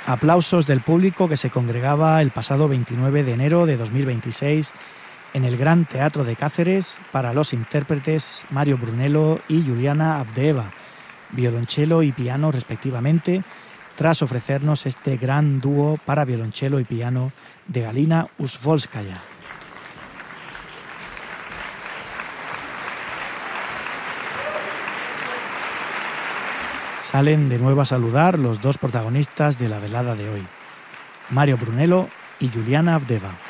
Aplausos del público que se congregaba el pasado 29 de enero de 2026 en el Gran Teatro de Cáceres para los intérpretes Mario Brunello y Juliana Avdeeva, violonchelo y piano respectivamente, tras ofrecernos este gran dúo para violonchelo y piano de Galina Uzvolskaya. Salen de nuevo a saludar los dos protagonistas de la velada de hoy, Mario Brunello y Juliana Avdeeva.